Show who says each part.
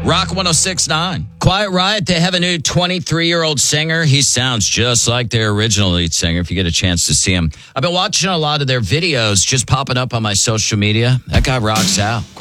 Speaker 1: Rock 106.9. Quiet Riot, they have a new 23-year-old singer. He sounds just like their original lead singer if you get a chance to see him. I've been watching a lot of their videos just popping up on my social media. That guy rocks out.